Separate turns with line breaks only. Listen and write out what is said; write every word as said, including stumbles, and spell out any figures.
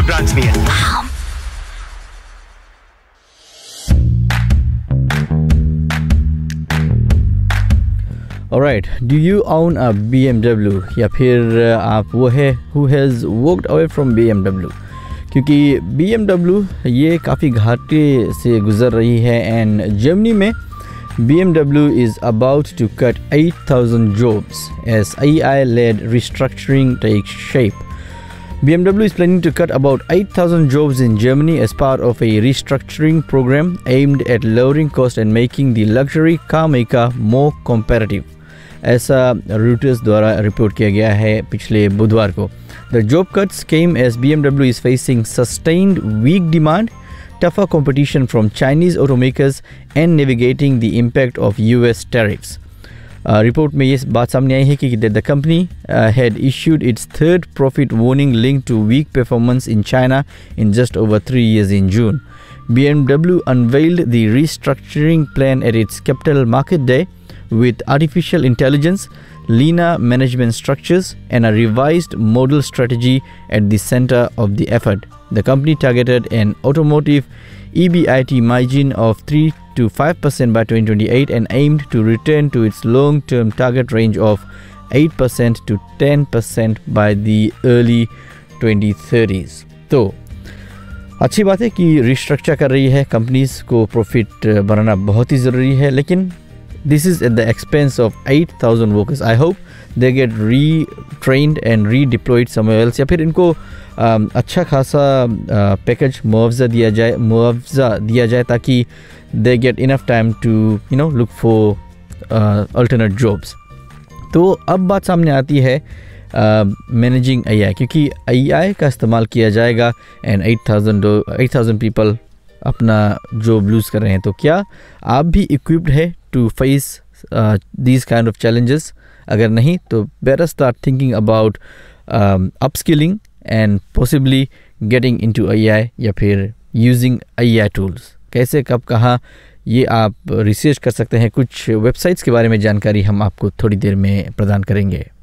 Brands भी हैं।
Alright, do you own a B M W या फिर आप वो है who has walked away from B M W? क्योंकि B M W ये काफ़ी घाटे से गुज़र रही है एंड जर्मनी में B M W is about to cut eight thousand jobs as A I-led restructuring takes shape. B M W is planning to cut about eight thousand jobs in Germany as part of a restructuring program aimed at lowering costs and making the luxury car maker more competitive. ऐसा Reuters द्वारा report किया गया है पिछले बुधवार को। The job cuts came as B M W is facing sustained weak demand, tougher competition from Chinese automakers and navigating the impact of U S tariffs. Report में ये बात सामने आई है कि the company had issued its third profit warning linked to weak performance in China in just over three years in June. B M W unveiled the restructuring plan at its Capital Market Day with artificial intelligence, leaner management structures, and a revised model strategy at the center of the effort. The company targeted an automotive E B I T margin of three to five percent by twenty twenty-eight and aimed to return to its long-term target range of eight percent to ten percent by the early twenty thirties. तो अच्छी बात है कि restructure कर रही है, companies को profit बनाना बहुत ही ज़रूरी है, लेकिन this is at the expense of eight thousand workers. I hope they get retrained and redeployed somewhere else, या फिर इनको um, अच्छा खासा पैकेज मुआवजा दिया जाए मुआवजा दिया जाए ताकि they get enough time to you know look for uh, alternate jobs. तो अब बात सामने आती है मैनेजिंग uh, A I, क्योंकि A I का इस्तेमाल किया जाएगा एंड eight thousand people अपना जॉब लूज़ कर रहे हैं। तो क्या आप भी इक्विप्ड है to face these kind of challenges? अगर नहीं तो better start thinking about upskilling and possibly getting into A I या फिर यूजिंग A I टूल्स। कैसे, कब, कहाँ, ये आप रिसर्च कर सकते हैं। कुछ वेबसाइट्स के बारे में जानकारी हम आपको थोड़ी देर में प्रदान करेंगे।